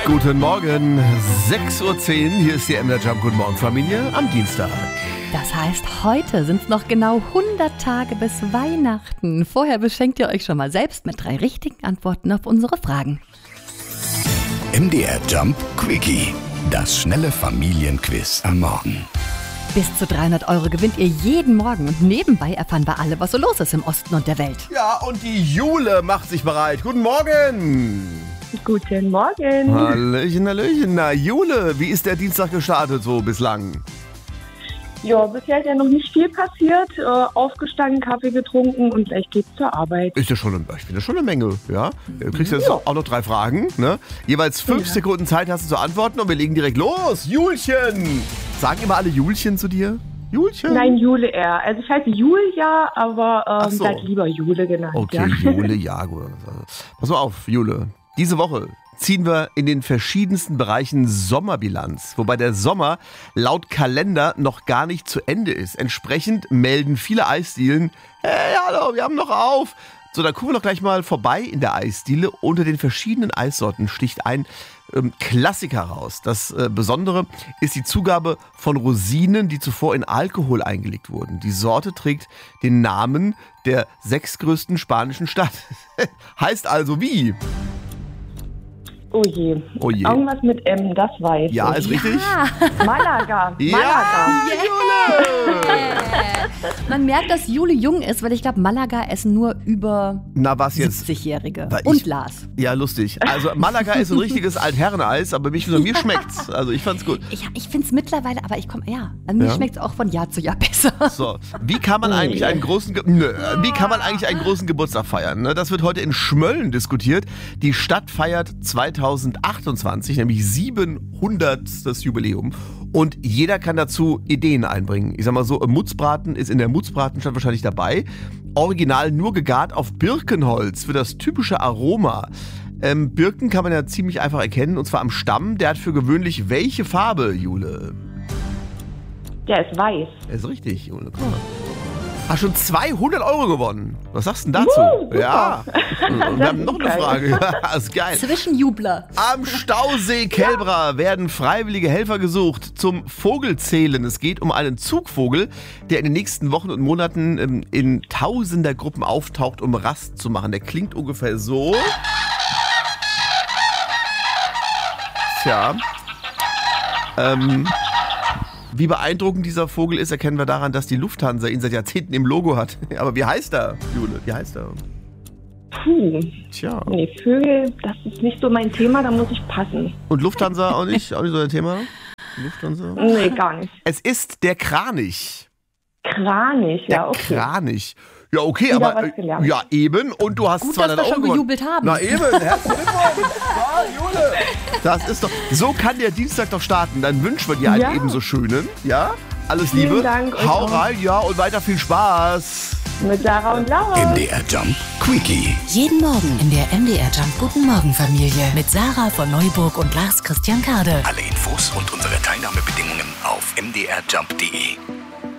Guten Morgen, 6:10 Uhr, hier ist die MDR Jump. Guten Morgen, Familie, am Dienstag. Das heißt, heute sind es noch genau 100 Tage bis Weihnachten. Vorher beschenkt ihr euch schon mal selbst mit 3 richtigen Antworten auf unsere Fragen. MDR Jump Quickie, das schnelle Familienquiz am Morgen. Bis zu 300 € gewinnt ihr jeden Morgen und nebenbei erfahren wir alle, was so los ist im Osten und der Welt. Ja, und die Jule macht sich bereit. Guten Morgen. Guten Morgen. Hallöchen, Hallöchen. Na, Jule, wie ist der Dienstag gestartet so bislang? Ja, bisher ist ja noch nicht viel passiert. Aufgestanden, Kaffee getrunken und gleich geht's zur Arbeit. Ich finde das schon eine Menge, ja. Du kriegst jetzt auch noch 3 Fragen, ne? Jeweils 5 Sekunden Zeit hast du zu antworten und wir legen direkt los. Julchen! Sagen immer alle Julchen zu dir? Julchen? Nein, Jule eher. Also ich heiße Julia, aber so. seid lieber Jule genannt. Okay, ja. Jule, ja gut. Pass mal auf, Jule. Diese Woche ziehen wir in den verschiedensten Bereichen Sommerbilanz, wobei der Sommer laut Kalender noch gar nicht zu Ende ist. Entsprechend melden viele Eisdielen, hey, hallo, wir haben noch auf. So, dann gucken wir doch gleich mal vorbei in der Eisdiele. Unter den verschiedenen Eissorten sticht ein Klassiker raus. Das Besondere ist die Zugabe von Rosinen, die zuvor in Alkohol eingelegt wurden. Die Sorte trägt den Namen der 6. größten spanischen Stadt. Heißt also wie? Oh je. Oh je. Irgendwas mit M, das weiß Ja, ich. ist richtig. Malaga. Ja, Malaga. Jule! Man merkt, dass Jule jung ist, weil ich glaube, Malaga essen nur über Na, was jetzt? 70-Jährige. Weil Und ich- Lars. Ja, lustig. Also Malaga ist ein richtiges Altherreneis, aber mir schmeckt's. Also ich fand's gut. Ich finde es mittlerweile, aber mir Ja? schmeckt es auch von Jahr zu Jahr besser. So, wie kann man eigentlich einen großen Geburtstag feiern? Ne? Das wird heute in Schmölln diskutiert. Die Stadt feiert 2028, nämlich 700. Jubiläum. Und jeder kann dazu Ideen einbringen. Ich sag mal so, Mutzbraten ist in der Mutzbratenstadt wahrscheinlich dabei. Original nur gegart auf Birkenholz für das typische Aroma. Birken kann man ja ziemlich einfach erkennen, und zwar am Stamm. Der hat für gewöhnlich welche Farbe, Jule? Der ist weiß. Das ist richtig, Jule. Guck mal. Hast schon 200 € gewonnen. Was sagst du denn dazu? Super. Ja. Und wir haben noch eine geil. Frage. Ja, ist geil. Zwischenjubler. Am Stausee Kelbra werden freiwillige Helfer gesucht zum Vogelzählen. Es geht um einen Zugvogel, der in den nächsten Wochen und Monaten in Tausendergruppen auftaucht, um Rast zu machen. Der klingt ungefähr so. Tja. Wie beeindruckend dieser Vogel ist, erkennen wir daran, dass die Lufthansa ihn seit Jahrzehnten im Logo hat. Aber wie heißt er, Jule? Wie heißt er? Puh. Tja. Nee, Vögel, das ist nicht so mein Thema, da muss ich passen. Und Lufthansa auch nicht? Auch nicht so ein Thema? Lufthansa? Nee, gar nicht. Es ist der Kranich. Kranich, Der ja, okay. Kranich. Ja, okay, Wieder aber was gelernt. ja, eben. Und du hast Gut, 200 dass wir € schon gewonnen. gejubelt haben. Na eben, herzlichen Glückwunsch. Ja, Jule. Das ist doch, so kann der Dienstag doch starten. Dann wünschen wir dir einen Ja. ebenso schönen. Ja, alles Vielen Liebe. Dank, euch Hau auch. rein, ja, und weiter viel Spaß. Mit Sarah und Laura. MDR Jump Quickie. Jeden Morgen in der MDR Jump Guten Morgen Familie mit Sarah von Neuburg und Lars Christian Kade. Alle Infos und unsere Teilnahmebedingungen auf mdrjump.de.